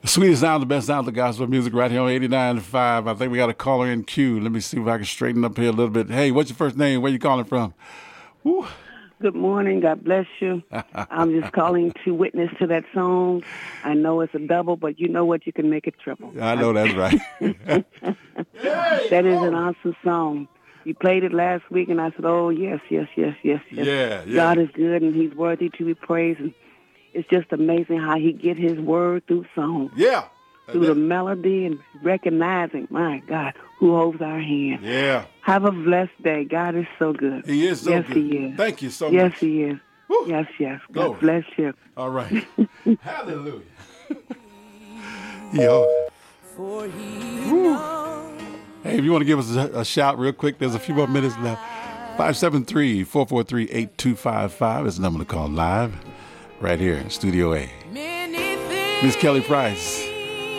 Sweetest sound, the best sound of the gospel music right here on 89.5. I think we got a caller in queue. Let me see if I can straighten up here a little bit. Hey, what's your first name? Where you calling from? Woo. Good morning. God bless you. I'm just calling to witness to that song. I know it's a double, but you know what? You can make it triple. I know that's right. That is an awesome song. You played it last week, and I said, oh, yes. Yeah. God is good, and he's worthy to be praised. And it's just amazing how he get his word through song. Yeah. Through the melody and recognizing, my God, who holds our hand. Yeah. Have a blessed day. God is so good. He is so good. Yes, he is. Thank you so yes, much. Yes, he is. Woo. Yes. Glory. God bless you. All right. Hallelujah. Yo. Woo. Hey, if you want to give us a shout real quick, there's a few more minutes left. 573-443-8255 is the number to call live right here in Studio A. Miss Kelly Price.